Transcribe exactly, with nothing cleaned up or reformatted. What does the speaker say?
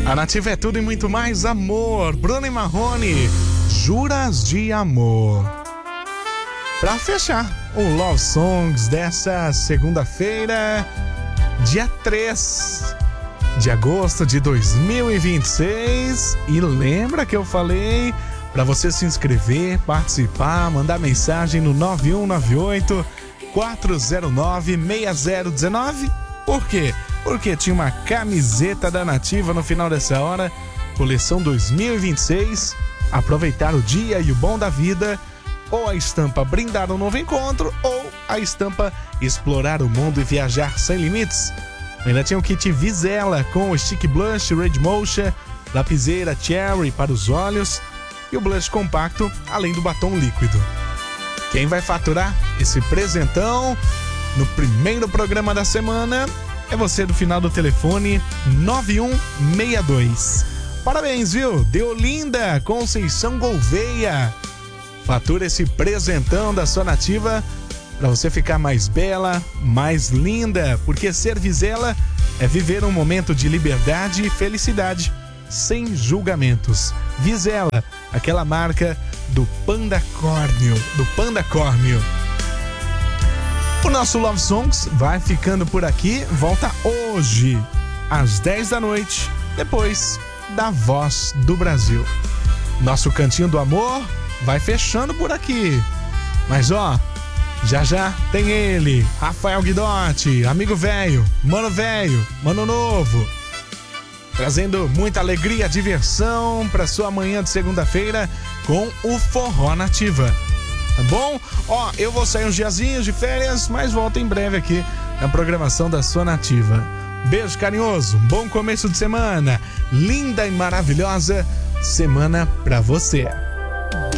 A Nativa é tudo e muito mais amor. Bruno e Marrone, Juras de Amor. Pra fechar o Love Songs dessa segunda-feira, dia três de agosto de dois mil e vinte e seis. E lembra que eu falei para você se inscrever, participar, mandar mensagem no nove um nove oito, quatro zero nove, seis zero um nove? Por quê? Porque tinha uma camiseta da Nativa no final dessa hora, coleção dois mil e vinte e seis, aproveitar o dia e o bom da vida, ou a estampa brindar um novo encontro, ou a estampa explorar o mundo e viajar sem limites. Ainda tinha o kit Vizela com o stick blush Red Mocha, lapiseira Cherry para os olhos e o blush compacto, além do batom líquido. Quem vai faturar esse presentão no primeiro programa da semana é você do final do telefone nove um seis dois. Parabéns, viu? Deolinda Conceição Gouveia. Fatura esse presentão da sua Nativa para você ficar mais bela, mais linda, porque ser Vizela é viver um momento de liberdade e felicidade, sem julgamentos. Vizela, aquela marca do Panda Córneo, do Panda Córneo. O nosso Love Songs vai ficando por aqui, volta hoje, às dez da noite, depois da Voz do Brasil. Nosso Cantinho do Amor vai fechando por aqui. Mas ó, já já tem ele, Rafael Guidotti, amigo velho, mano velho, mano novo, trazendo muita alegria, diversão para sua manhã de segunda-feira com o Forró Nativa. Tá bom? Ó, eu vou sair uns diazinhos de férias, mas volto em breve aqui na programação da sua Nativa. Beijo carinhoso, bom começo de semana, linda e maravilhosa semana pra você.